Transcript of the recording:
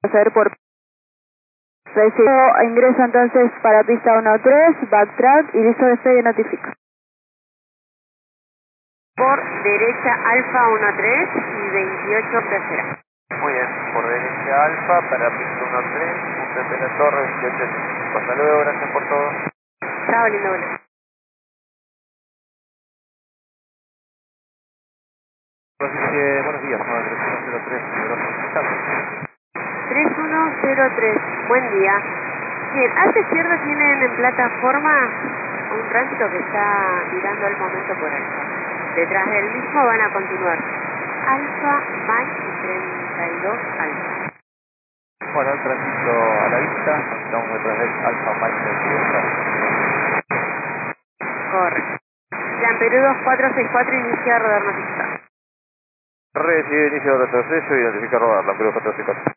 Hacer por recibo ingreso entonces para pista 13, backtrack y listo despegue notifica. Por derecha Alfa 13 y 28 tercera. Muy bien, por derecha Alfa para pista 13, punto de la torre 28. Hasta luego, gracias por todo. Chao, lindo vuelo. Buenos días, 3103, 3103, buen día. Bien, hacia izquierda tienen en plataforma un tránsito que está mirando al momento por Alfa. Detrás del mismo van a continuar Alfa, Mike y 32 Alfa. Bueno, el tránsito a la vista, estamos detrás del Alfa Mike 32. Correcto. Plan Perú 2464, inicia rodar notificado. Recibe inicio de retroceso y notifica rodar, la Perú 464.